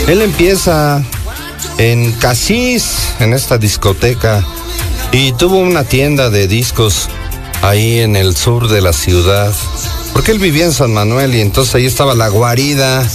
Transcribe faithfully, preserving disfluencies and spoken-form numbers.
Él empieza en Casís, en esta discoteca, y tuvo una tienda de discos ahí en el sur de la ciudad, porque él vivía en San Manuel y entonces ahí estaba la guarida